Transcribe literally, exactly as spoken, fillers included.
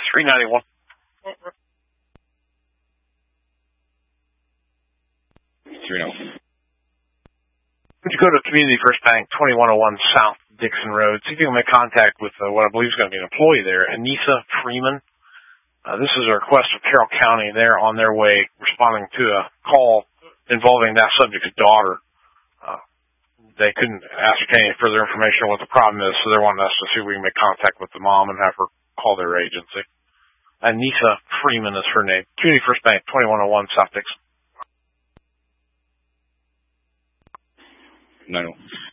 three ninety-one. three ninety-one. Would you go to Community First Bank, twenty-one oh one South Dixon Road, see if you can make contact with uh, what I believe is going to be an employee there, Anissa Freeman. Uh, this is a request of Carroll County. They're on their way responding to a call involving that subject's daughter. Uh, they couldn't ascertain any further information on what the problem is, so they're wanting us to see if we can make contact with the mom and have her call their agency. Anissa Freeman is her name. Community First Bank, twenty-one oh one South Dixon. nine one.